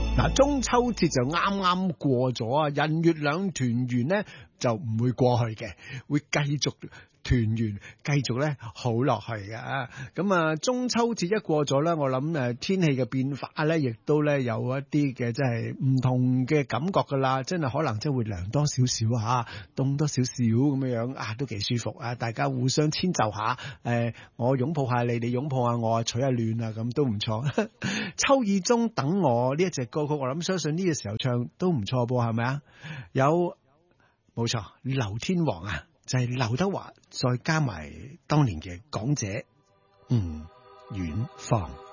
嗱，中秋節就啱啱過咗啊，人月兩團圓咧就唔會過去嘅，會繼續團圓，繼續咧好落去嘅。咁啊，中秋節一過咗咧，我諗天氣嘅變化咧，亦都咧有一啲嘅即係唔同嘅感覺噶啦，真係可能真係會涼多少少啊，凍多少少咁樣啊，都幾舒服啊！大家互相遷就下，我擁抱下你，你擁抱下我，取下暖啊，咁都唔錯。秋意中等我呢一隻歌曲，我諗相信呢個時候唱都唔錯噃，係咪啊？有冇錯？劉天王啊，就係劉德華再加埋當年嘅港姐吳婉芳。